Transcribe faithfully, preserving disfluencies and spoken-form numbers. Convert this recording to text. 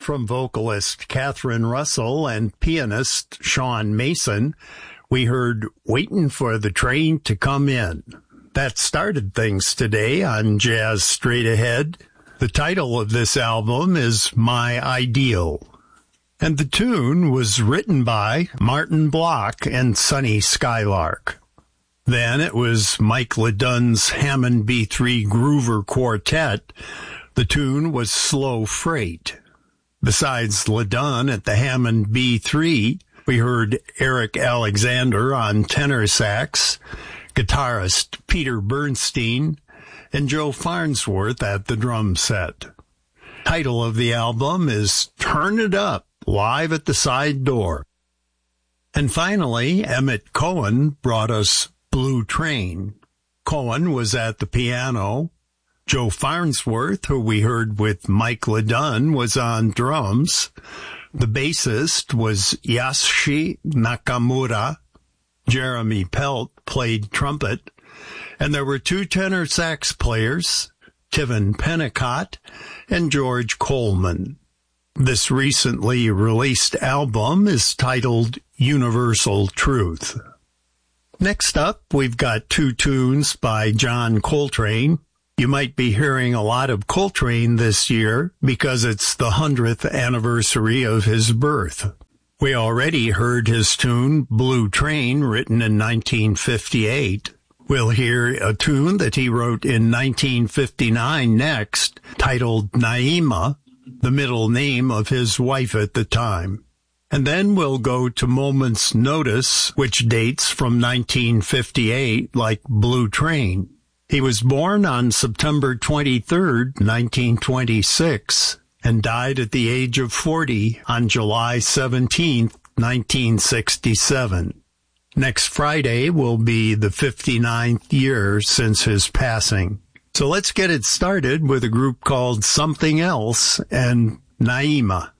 from vocalist Catherine Russell and pianist Sean Mason, we heard Waitin' for the Train to Come In. That started things today on Jazz Straight Ahead. The title of this album is My Ideal. And the tune was written by Martin Block and Sonny Skylark. Then it was Mike LeDun's Hammond B three Groover Quartet. The tune was Slow Freight. Besides LeDun at the Hammond B three, we heard Eric Alexander on tenor sax, guitarist Peter Bernstein, and Joe Farnsworth at the drum set. Title of the album is Turn It Up, Live at the Side Door. And finally, Emmett Cohen brought us Blue Train. Cohen was at the piano. Joe Farnsworth, who we heard with Mike LeDun, was on drums. The bassist was Yasushi Nakamura. Jeremy Pelt played trumpet. And there were two tenor sax players, Tiven Pennicott and George Coleman. This recently released album is titled Universal Truth. Next up, we've got two tunes by John Coltrane. You might be hearing a lot of Coltrane this year because it's the hundredth anniversary of his birth. We already heard his tune, Blue Train, written in nineteen fifty-eight. We'll hear a tune that he wrote in nineteen fifty-nine next, titled Naima, the middle name of his wife at the time. And then we'll go to Moment's Notice, which dates from nineteen fifty-eight, like Blue Train. He was born on September twenty-third, nineteen twenty-six, and died at the age of forty on July seventeenth, nineteen sixty-seven. Next Friday will be the fifty-ninth year since his passing. So let's get it started with a group called Something Else and Naima.